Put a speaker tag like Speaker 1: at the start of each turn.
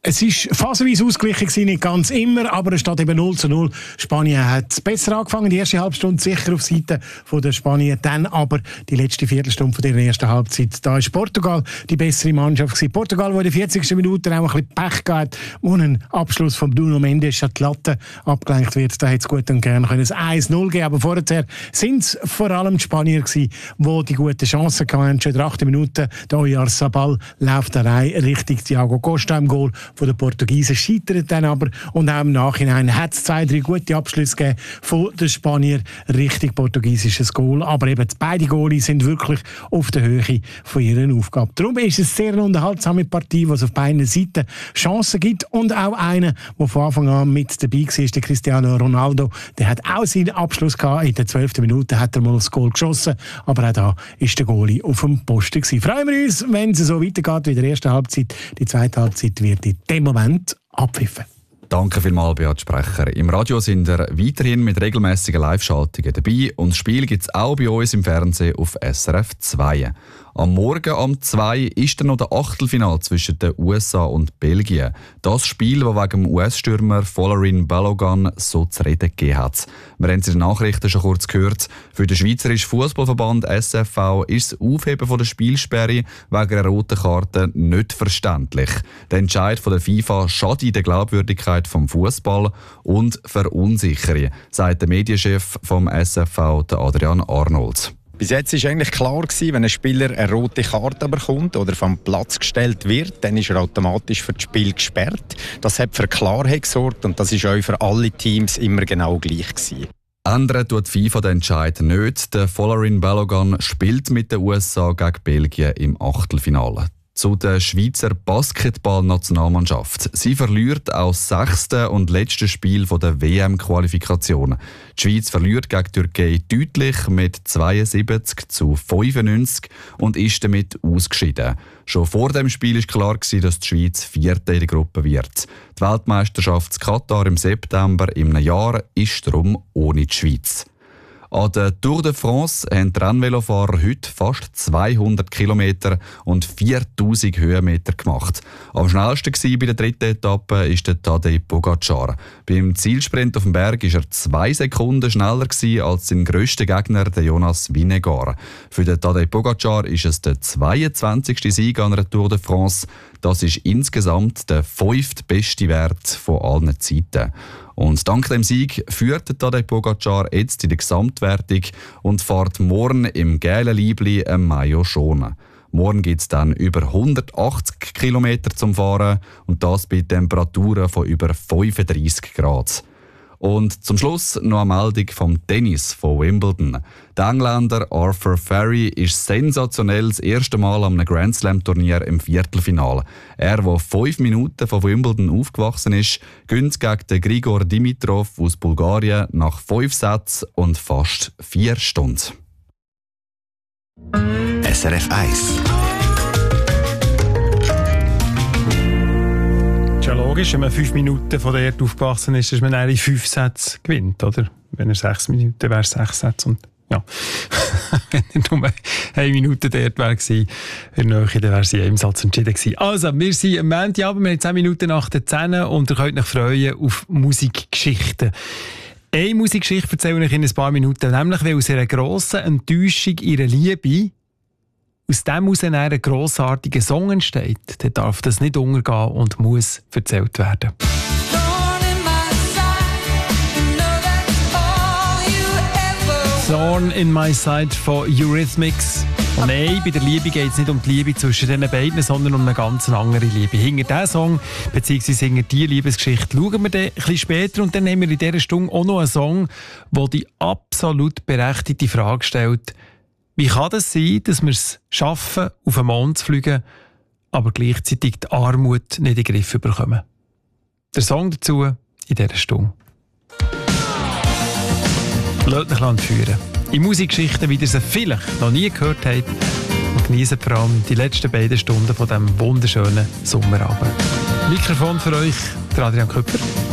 Speaker 1: Es war phasenweise ausgeglichen, nicht ganz immer, aber es steht eben 0:0. Spanien hat besser angefangen, die erste Halbstunde sicher auf Seite der Spanier, dann aber die letzte Viertelstunde von der ersten Halbzeit. Da ist Portugal die bessere Mannschaft gewesen. Portugal, wo in der 40. Minute auch ein bisschen Pech gehabt, wo ein Abschluss von Bruno Mendes an die Latte abgelenkt wird. Da hätte es gut und gerne ein 1:0 geben, aber vorher sind es vor allem die Spanier gewesen, die die guten Chancen hatten. Schon in der 8. Minute der Oyarzabal läuft da rein Richtung Thiago Costa im Goal von den Portugiesen, scheitert dann aber, und auch im Nachhinein hat es 2-3 gute Abschlüsse gegeben von den Spanier richtig portugiesisches Goal, aber eben beide Goalies sind wirklich auf der Höhe von ihrer Aufgabe. Darum ist es sehr eine unterhaltsame Partie, wo es auf beiden Seiten Chancen gibt, und auch einer, der von Anfang an mit dabei war, ist der Cristiano Ronaldo. Der hat auch seinen Abschluss gehabt. In der 12. Minute hat er mal das Goal geschossen, aber auch da ist der Goalie auf dem Posten gewesen. Freuen wir uns, wenn es so weitergeht wie in der ersten Halbzeit. Die zweite Halbzeit wird in dem Moment abpfiffen.
Speaker 2: Danke vielmals, Beat Sprecher. Im Radio sind wir weiterhin mit regelmäßigen Live-Schaltungen dabei, und das Spiel gibt es auch bei uns im Fernsehen auf SRF 2. Am Morgen um 2 ist dann noch der Achtelfinal zwischen den USA und Belgien. Das Spiel, das wegen dem US-Stürmer Folarin Balogun so zu reden gegeben hat. Wir haben es in den Nachrichten schon kurz gehört. Für den Schweizerischen Fußballverband SFV ist das Aufheben von der Spielsperre wegen einer roten Karte nicht verständlich. Der Entscheid von der FIFA schadet der Glaubwürdigkeit vom Fußball und verunsichert, sagt der Medienchef vom SFV, der Adrian Arnold.
Speaker 3: Bis jetzt war eigentlich klar, wenn ein Spieler eine rote Karte bekommt oder vom Platz gestellt wird, dann ist er automatisch für das Spiel gesperrt. Das hat für Klarheit gesorgt, und das war auch für alle Teams immer genau gleich gewesen.
Speaker 2: Ändern tut die FIFA den Entscheid nicht. Der Folarin Balogun spielt mit den USA gegen Belgien im Achtelfinale. Zu der Schweizer Basketball-Nationalmannschaft. Sie verliert auch das 6. und letzte Spiel der WM-Qualifikation. Die Schweiz verliert gegen die Türkei deutlich mit 72-95 und ist damit ausgeschieden. Schon vor dem Spiel war klar, dass die Schweiz Vierte in der Gruppe wird. Die Weltmeisterschaft in Katar im September im Jahr ist darum ohne die Schweiz. An der Tour de France haben die Rennvelofahrer heute fast 200 Kilometer und 4000 Höhenmeter gemacht. Am schnellsten bei der dritten Etappe ist der Tadej Pogacar. Beim Zielsprint auf dem Berg war er 2 Sekunden schneller als sein grösster Gegner, der Jonas Vingegaard. Für den Tadej Pogacar ist es der 22. Sieg an der Tour de France. Das ist insgesamt der 5. beste Wert von allen Zeiten. Und dank dem Sieg führt Tadej Pogacar jetzt in der Gesamtwertung und fährt morgen im gelben Liebli ein Maillot schonen. Morgen gibt es dann über 180 Kilometer zum Fahren, und das bei Temperaturen von über 35 Grad. Und zum Schluss noch eine Meldung vom Tennis von Wimbledon. Der Engländer Arthur Ferry ist sensationell das erste Mal am Grand Slam-Turnier im Viertelfinale. Er, der 5 Minuten von Wimbledon aufgewachsen ist, gewinnt gegen den Grigor Dimitrov aus Bulgarien nach 5 Sätzen und fast 4 Stunden.
Speaker 4: SRF 1.
Speaker 5: Ja, logisch, wenn man 5 Minuten von der Erde aufgewachsen ist, dass man eigentlich 5 Sätze gewinnt, oder? Wenn er 6 Minuten wäre, 6 Sätze. Und ja, wenn er nur 1 Minute dort wäre gewesen, in der Nähe, dann wäre sie in einem Satz entschieden gewesen. Also, wir sind am Montagabend, wir haben 10 Minuten nach der 10 und ihr könnt euch freuen auf Musikgeschichten. Eine Musikgeschichte erzähle ich in ein paar Minuten, nämlich weil aus einer grossen Enttäuschung ihrer Liebe aus dem heraus ein grossartiger Song entsteht, dann darf das nicht untergehen und muss erzählt werden. Thorn in my side von Eurythmics. Und nein, bei der Liebe geht es nicht um die Liebe zwischen den beiden, sondern um eine ganz andere Liebe. Hinter diesen Song, beziehungsweise hinter diese Liebesgeschichte, schauen wir dann ein bisschen später. Und dann haben wir in dieser Stunde auch noch einen Song, der die absolut berechtigte Frage stellt: Wie kann das sein, dass wir es schaffen, auf den Mond zu fliegen, aber gleichzeitig die Armut nicht in den Griff bekommen? Der Song dazu in dieser Stunde. Lasst euch führen. In Musikgeschichten, wie ihr sie vielleicht noch nie gehört habt, und genießt vor allem die letzten 2 Stunden von diesem wunderschönen Sommerabend. Mikrofon für euch, der Adrian Köpfer.